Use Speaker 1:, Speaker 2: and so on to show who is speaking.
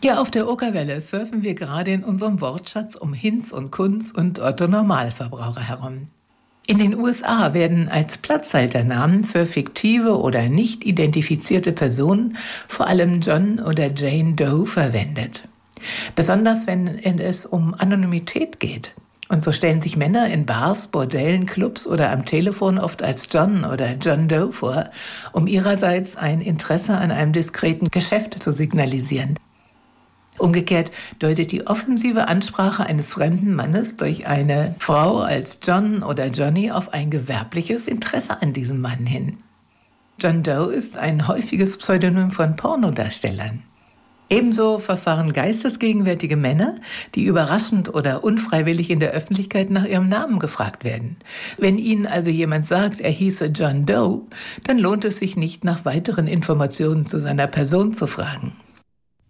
Speaker 1: Hier auf der Okerwelle surfen wir gerade in unserem Wortschatz um Hinz und Kunz und Otto Normalverbraucher herum. In den USA werden als Platzhalternamen für fiktive oder nicht identifizierte Personen vor allem John oder Jane Doe verwendet. Besonders wenn es um Anonymität geht. Und so stellen sich Männer in Bars, Bordellen, Clubs oder am Telefon oft als John oder John Doe vor, um ihrerseits ein Interesse an einem diskreten Geschäft zu signalisieren. Umgekehrt deutet die offensive Ansprache eines fremden Mannes durch eine Frau als John oder Johnny auf ein gewerbliches Interesse an diesem Mann hin. John Doe ist ein häufiges Pseudonym von Pornodarstellern. Ebenso verfahren geistesgegenwärtige Männer, die überraschend oder unfreiwillig in der Öffentlichkeit nach ihrem Namen gefragt werden. Wenn ihnen also jemand sagt, er hieße John Doe, dann lohnt es sich nicht, nach weiteren Informationen zu seiner Person zu fragen.